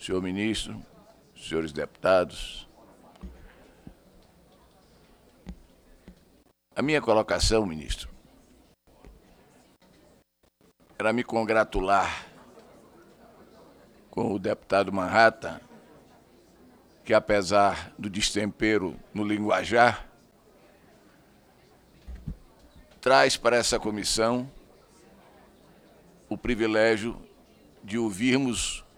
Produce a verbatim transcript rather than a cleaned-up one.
senhor ministro, senhores deputados, a minha colocação, ministro, era me congratular com o deputado Manhattan, que apesar do destempero no linguajar, traz para essa comissão o privilégio de ouvirmos